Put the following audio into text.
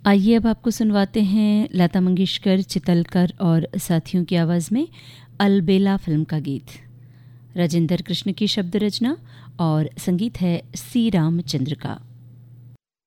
आइए अब आपको सुनवाते हैं लता मंगेशकर, चितलकर और साथियों की आवाज़ में अलबेला फिल्म का गीत। राजेंद्र कृष्ण की शब्द रचना और संगीत है सी रामचंद्र का।